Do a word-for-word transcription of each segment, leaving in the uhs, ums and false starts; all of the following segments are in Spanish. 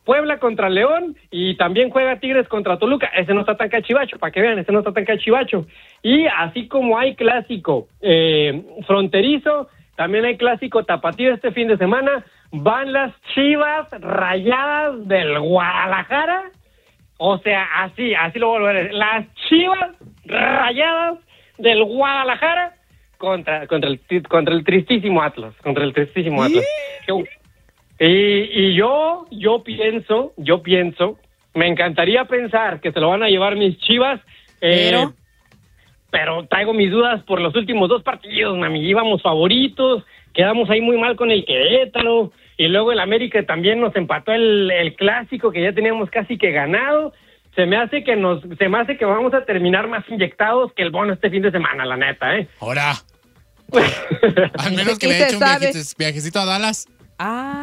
Puebla contra León y también juega Tigres contra Toluca. Ese no está tan cachivacho, para que vean, ese no está tan cachivacho. Y así como hay clásico eh, fronterizo, también hay clásico tapatío este fin de semana. Van las Chivas Rayadas del Guadalajara. O sea, así, así lo voy a ver. Las Chivas Rayadas del Guadalajara contra contra el contra el tristísimo Atlas, contra el tristísimo Atlas. Y, y yo yo pienso, yo pienso, me encantaría pensar que se lo van a llevar mis Chivas, eh, pero pero traigo mis dudas por los últimos dos partidos, mami. Íbamos favoritos, quedamos ahí muy mal con el Querétaro. Y luego el América también nos empató el, el clásico que ya teníamos casi que ganado. Se me hace que nos, se me hace que vamos a terminar más inyectados que el Bono este fin de semana, la neta, ¿eh? Ahora. Al menos que le haya hecho un viajecito, viajecito a Dallas. Ah,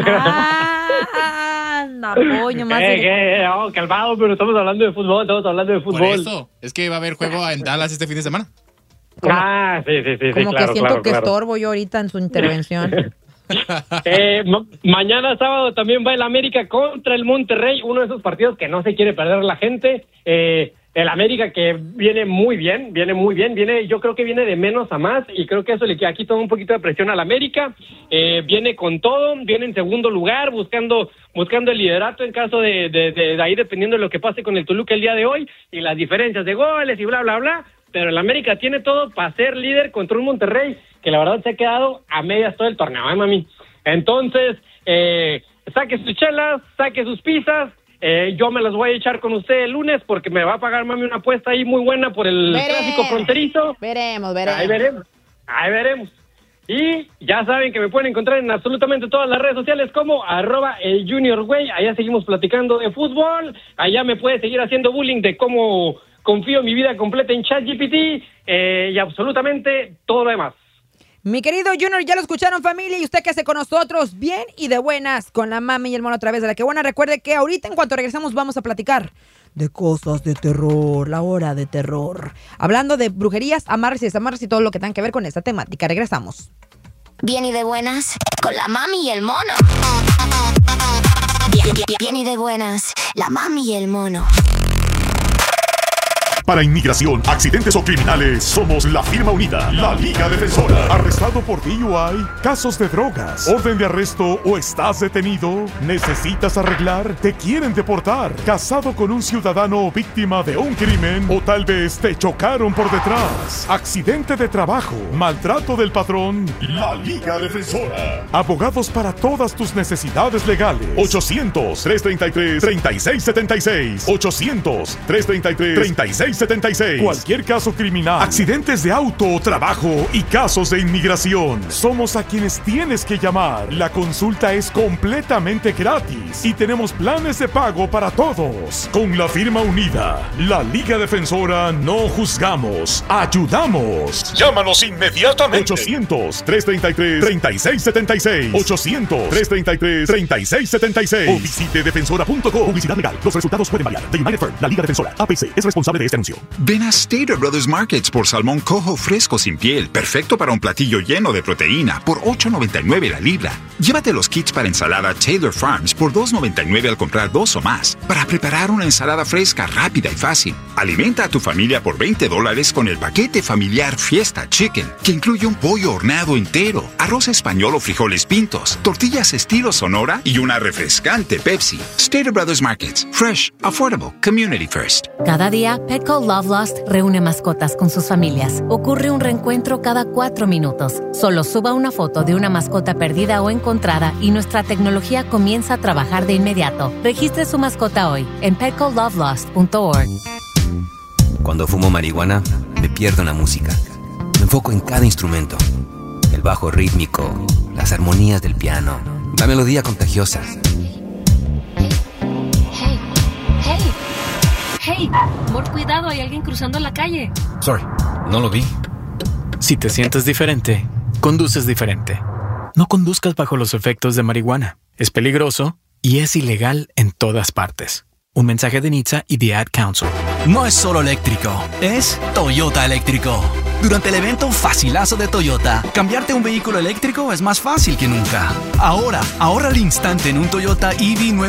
ah, no, coño, más. Eh, eh, oh, calmado, pero estamos hablando de fútbol, estamos hablando de fútbol. Por eso, es que va a haber juego en Dallas este fin de semana. Como, ah, sí, sí, sí. Como sí, claro, que siento claro, que claro. estorbo yo ahorita en su intervención. eh, ma- mañana sábado también va el América contra el Monterrey, uno de esos partidos que no se quiere perder la gente. Eh, el América que viene muy bien, viene muy bien, viene, yo creo que viene de menos a más y creo que eso le queda aquí todo un poquito de presión al América. Eh, viene con todo, viene en segundo lugar, buscando buscando el liderato en caso de, de, de, de ahí dependiendo de lo que pase con el Toluca el día de hoy y las diferencias de goles y bla, bla, bla. Pero el América tiene todo para ser líder contra un Monterrey que la verdad se ha quedado a medias todo el torneo, ¿eh, mami? Entonces, eh, saque sus chelas, saque sus pizzas, eh, yo me las voy a echar con usted el lunes porque me va a pagar, mami, una apuesta ahí muy buena por el Veremos. clásico fronterizo. Veremos, veremos. Ahí veremos, ahí veremos. Y ya saben que me pueden encontrar en absolutamente todas las redes sociales como arroba el Junior Güey. Allá seguimos platicando de fútbol, allá me puede seguir haciendo bullying de cómo confío mi vida completa en ChatGPT eh, y absolutamente todo lo demás. Mi querido Junior, ya lo escucharon, familia, y usted que hace con nosotros, bien y de buenas, con la mami y el mono otra vez de La Que Buena. Recuerde que ahorita, en cuanto regresamos, vamos a platicar de cosas de terror, la hora de terror. Hablando de brujerías, amarres y desamarres y todo lo que tenga que ver con esta temática. Regresamos. Bien y de buenas, con la mami y el mono. Bien, bien, bien y de buenas, la mami y el mono. Para inmigración, accidentes o criminales, somos la firma unida, la Liga Defensora. ¿Arrestado por D U I? ¿Casos de drogas? ¿Orden de arresto o estás detenido? ¿Necesitas arreglar? ¿Te quieren deportar? ¿Casado con un ciudadano o víctima de un crimen? ¿O tal vez te chocaron por detrás? ¿Accidente de trabajo? ¿Maltrato del patrón? La Liga Defensora. Abogados para todas tus necesidades legales. ochocientos, trescientos treinta y tres, treinta y seis setenta y seis. ochocientos, trescientos treinta y tres, treinta y seis setenta y seis. Cualquier caso criminal, accidentes de auto o trabajo y casos de inmigración. Somos a quienes tienes que llamar. La consulta es completamente gratis y tenemos planes de pago para todos. Con la firma unida, la Liga Defensora, no juzgamos, ayudamos. Llámanos inmediatamente. ochocientos, trescientos treinta y tres, treinta y seis setenta y seis. ochocientos, trescientos treinta y tres, treinta y seis setenta y seis. O visite defensora punto com. Publicidad legal. Los resultados pueden variar. The United Firm, la Liga Defensora, A P C, es responsable de este anuncio. Ven a Stater Brothers Markets por salmón coho fresco sin piel, perfecto para un platillo lleno de proteína, por ocho noventa y nueve la libra. Llévate los kits para ensalada Taylor Farms por dos noventa y nueve al comprar dos o más, para preparar una ensalada fresca, rápida y fácil. Alimenta a tu familia por veinte dólares con el paquete familiar Fiesta Chicken, que incluye un pollo horneado entero, arroz español o frijoles pintos, tortillas estilo Sonora y una refrescante Pepsi. Stater Brothers Markets. Fresh, affordable, community first. Cada día, Petco Love Lost reúne mascotas con sus familias. Ocurre un reencuentro cada cuatro minutos. Solo suba una foto de una mascota perdida o encontrada y nuestra tecnología comienza a trabajar de inmediato. Registre su mascota hoy en petco love lost punto org. Cuando fumo marihuana, me pierdo en la música. Me enfoco en cada instrumento. El bajo rítmico, las armonías del piano, la melodía contagiosa. ¡Hey! Amor, cuidado, hay alguien cruzando la calle. Sorry, no lo vi. Si te sientes diferente, conduces diferente. No conduzcas bajo los efectos de marihuana. Es peligroso y es ilegal en todas partes. Un mensaje de N H T S A y The Ad Council. No es solo eléctrico, es Toyota eléctrico. Durante el evento Facilazo de Toyota, cambiarte a un vehículo eléctrico es más fácil que nunca. Ahora, ahorra al instante en un Toyota E V nuevo